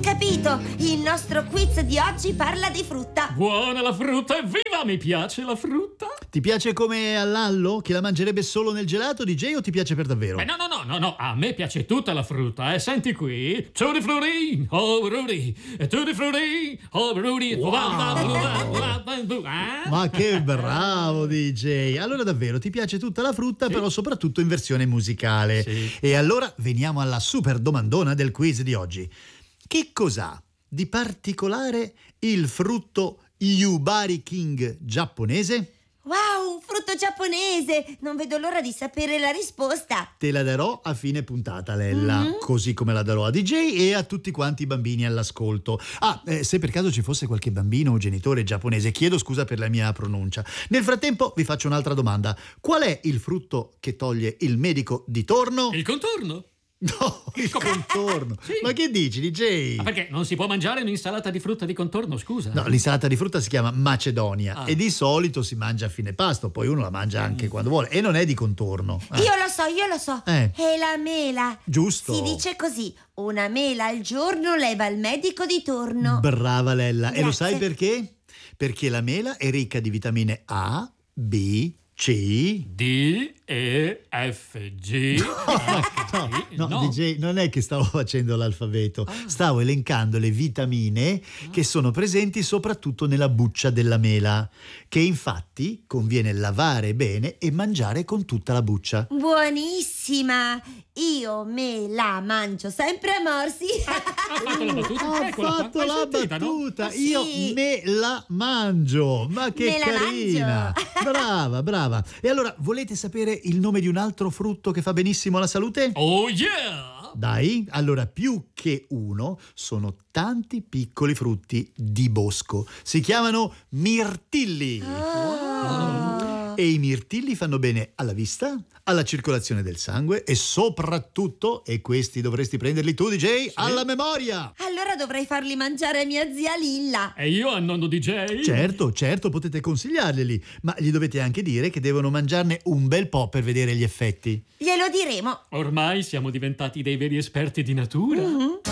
capito! Il nostro quiz di oggi parla di frutta. Buona la frutta, evviva! Mi piace la frutta. Ti piace come a Lallo, che la mangerebbe solo nel gelato, DJ, o ti piace per davvero? No, a me piace tutta la frutta, eh. Senti qui. Tutti frutti, oh Rudy. Tutti frutti, oh Rudy. Ma che bravo, DJ! Allora davvero, ti piace tutta la frutta, Sì. però soprattutto in versione musicale. Sì. E allora veniamo alla super domandona del quiz di oggi. Che cos'ha di particolare il frutto Yubari King giapponese? Wow, un frutto giapponese! Non vedo l'ora di sapere la risposta. Te la darò a fine puntata, Lella, così come la darò a DJ e a tutti quanti i bambini all'ascolto. Se per caso ci fosse qualche bambino o genitore giapponese, chiedo scusa per la mia pronuncia. Nel frattempo vi faccio un'altra domanda. Qual è il frutto che toglie il medico di torno? Il contorno. No, il contorno. Sì. Ma che dici, DJ? Ma perché non si può mangiare un'insalata di frutta di contorno, scusa? No, l'insalata di frutta si chiama Macedonia Ah. e di solito si mangia a fine pasto, poi uno la mangia anche quando vuole e non è di contorno. Io lo so. Eh. È la mela. Giusto. Si dice così: una mela al giorno leva il medico di torno. Brava Lella. E lo Grazie. sai perché? Perché la mela è ricca di vitamine A, B, C. D, E, F, G, H, I. No, DJ, non è che stavo facendo l'alfabeto, stavo elencando le vitamine che sono presenti soprattutto nella buccia della mela, che infatti conviene lavare bene e mangiare con tutta la buccia. Buonissima! Io me la mangio sempre a morsi. Ha fatto la battuta? Ha Eccola qua. fatto L'hai la sentita, no? battuta, Sì. io me la mangio, ma che Me la carina, mangio. brava. E allora volete sapere il nome di un altro frutto che fa benissimo alla salute? Oh yeah! Dai, allora più che uno sono tanti piccoli frutti di bosco, si chiamano mirtilli. E i mirtilli fanno bene alla vista, alla circolazione del sangue e soprattutto, e questi dovresti prenderli tu DJ, alla memoria. Allora dovrei farli mangiare a mia zia Lilla. E io a nonno DJ? Certo, potete consigliarglieli, ma gli dovete anche dire che devono mangiarne un bel po' per vedere gli effetti. Glielo diremo. Ormai siamo diventati dei veri esperti di natura.